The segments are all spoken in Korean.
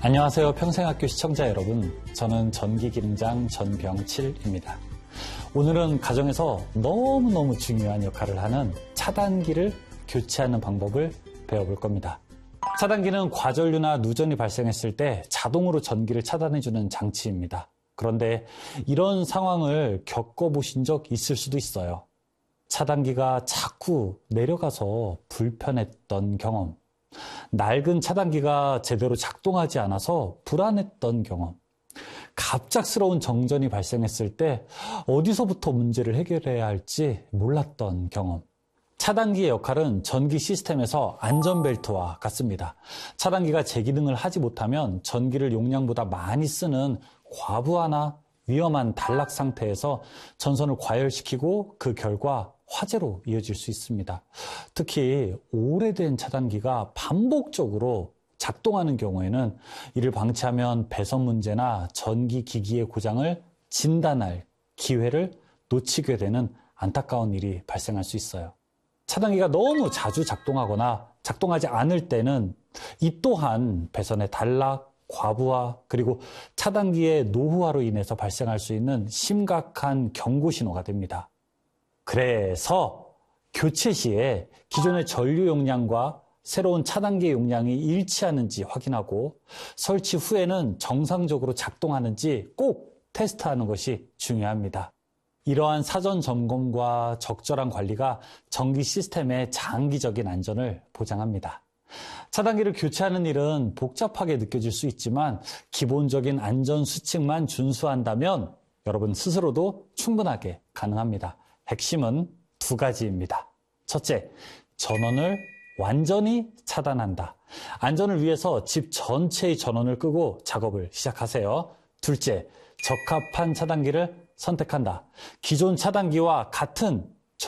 안녕하세요. 평생학교 시청자 여러분. 저는 전기기능장 전병칠입니다. 오늘은 가정에서 너무너무 중요한 역할을 하는 차단기를 교체하는 방법을 배워볼 겁니다. 차단기는 과전류나 누전이 발생했을 때 자동으로 전기를 차단해주는 장치입니다. 그런데 이런 상황을 겪어보신 적 있을 수도 있어요. 차단기가 자꾸 내려가서 불편했던 경험, 낡은 차단기가 제대로 작동하지 않아서 불안했던 경험, 갑작스러운 정전이 발생했을 때 어디서부터 문제를 해결해야 할지 몰랐던 경험. 차단기의 역할은 전기 시스템에서 안전벨트와 같습니다. 차단기가 제 기능을 하지 못하면 전기를 용량보다 많이 쓰는 과부하나 위험한 단락 상태에서 전선을 과열시키고 그 결과 화재로 이어질 수 있습니다. 특히 오래된 차단기가 반복적으로 작동하는 경우에는 이를 방치하면 배선 문제나 전기 기기의 고장을 진단할 기회를 놓치게 되는 안타까운 일이 발생할 수 있어요. 차단기가 너무 자주 작동하거나 작동하지 않을 때는 이 또한 배선의 단락, 과부하, 그리고 차단기의 노후화로 인해서 발생할 수 있는 심각한 경고 신호가 됩니다. 그래서 교체 시에 기존의 전류 용량과 새로운 차단기 용량이 일치하는지 확인하고 설치 후에는 정상적으로 작동하는지 꼭 테스트하는 것이 중요합니다. 이러한 사전 점검과 적절한 관리가 전기 시스템의 장기적인 안전을 보장합니다. 차단기를 교체하는 일은 복잡하게 느껴질 수 있지만 기본적인 안전 수칙만 준수한다면 여러분 스스로도 충분하게 가능합니다. 핵심은 두 가지입니다. 첫째, 전원을 완전히 차단한다. 안전을 위해서 집 전체의 전원을 끄고 작업을 시작하세요. 둘째, 적합한 차단기를 선택한다. 기존 차단기와 같은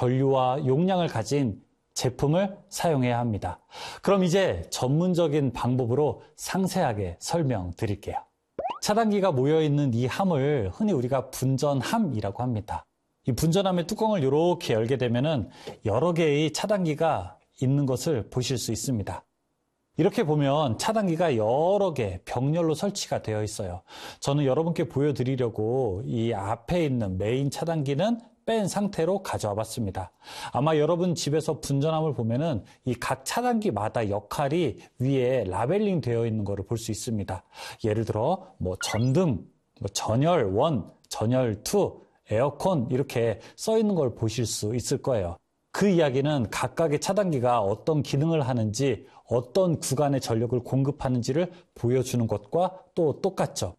전류와 용량을 가진 제품을 사용해야 합니다. 그럼 이제 전문적인 방법으로 상세하게 설명드릴게요. 차단기가 모여있는 이 함을 흔히 우리가 분전함이라고 합니다. 이 분전함의 뚜껑을 이렇게 열게 되면은 여러 개의 차단기가 있는 것을 보실 수 있습니다. 이렇게 보면 차단기가 여러 개 병렬로 설치가 되어 있어요. 저는 여러분께 보여드리려고 이 앞에 있는 메인 차단기는 뺀 상태로 가져와 봤습니다. 아마 여러분 집에서 분전함을 보면은 이 각 차단기마다 역할이 위에 라벨링 되어 있는 것을 볼 수 있습니다. 예를 들어 전등, 전열 1, 전열 2, 에어컨 이렇게 써 있는 걸 보실 수 있을 거예요. 그 이야기는 각각의 차단기가 어떤 기능을 하는지, 어떤 구간의 전력을 공급하는지를 보여주는 것과 또 똑같죠.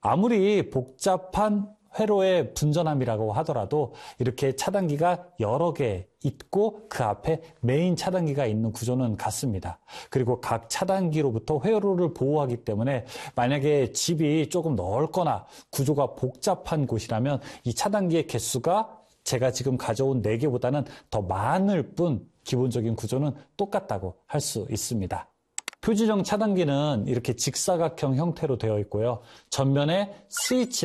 아무리 복잡한 회로의 분전함이라고 하더라도 이렇게 차단기가 여러 개 있고 그 앞에 메인 차단기가 있는 구조는 같습니다. 그리고 각 차단기로부터 회로를 보호하기 때문에 만약에 집이 조금 넓거나 구조가 복잡한 곳이라면 이 차단기의 개수가 제가 지금 가져온 4개보다는 더 많을 뿐 기본적인 구조는 똑같다고 할 수 있습니다. 표지정 차단기는 이렇게 직사각형 형태로 되어 있고요. 전면에 스위치